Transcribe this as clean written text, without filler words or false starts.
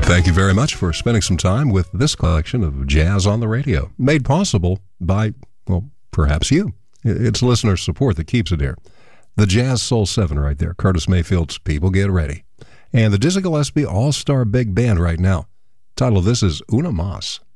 Thank you very much for spending some time with this collection of Jazz on the Radio, made possible by, well, perhaps you. It's listener support that keeps it here. The Jazz Soul 7 right there, Curtis Mayfield's People Get Ready. And the Dizzy Gillespie All-Star Big Band right now. Title of this is Una Mas.